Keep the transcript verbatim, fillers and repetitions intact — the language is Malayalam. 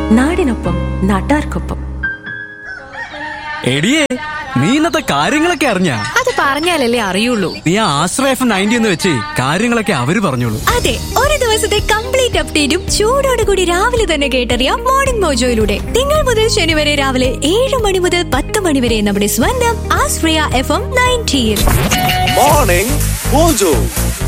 നാടിനൊപ്പം നാട്ടാർക്കൊപ്പം. എടിയേ, നീ ഇന്നത്തെ കാര്യങ്ങളൊക്കെ അറിഞ്ഞ? അത് പറഞ്ഞാലല്ലേ അറിയുള്ളൂ. നീ ആ ആശ്രയ എഫ് നയൻറ്റി എന്ന് വെച്ച് കാര്യങ്ങളൊക്കെ അവര് പറഞ്ഞോളൂ. അതെ, ഒരു ദിവസത്തെ കംപ്ലീറ്റ് അപ്ഡേറ്റും ചൂടോടുകൂടി രാവിലെ തന്നെ കേട്ടറിയാം മോർണിംഗ് മോജോയിലൂടെ. തിങ്കൾ മുതൽ ശനി വരെ രാവിലെ ഏഴ് മണി മുതൽ പത്ത് മണി വരെ നമ്മുടെ സ്വന്തം ആശ്രയ എഫ് എം നയൻറ്റിയിൽ മോർണിംഗ് മോജോ.